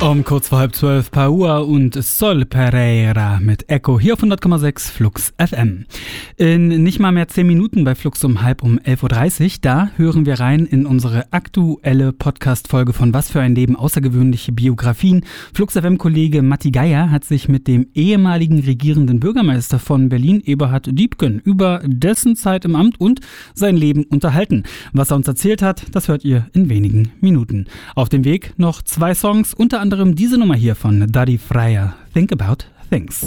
Kurz vor 11:30 Paua und Sol Pereira mit Echo hier auf 100,6 Flux FM. In nicht mal mehr 10 Minuten bei Flux um 11:30 Uhr, da hören wir rein in unsere aktuelle Podcast-Folge von Was für ein Leben, außergewöhnliche Biografien. Flux FM-Kollege Matti Geier hat sich mit dem ehemaligen regierenden Bürgermeister von Berlin, Eberhard Diepgen, über dessen Zeit im Amt und sein Leben unterhalten. Was er uns erzählt hat, das hört ihr in wenigen Minuten. Auf dem Weg noch 2 Songs, unter anderem diese Nummer hier von Daddy Freyr, Think About Things.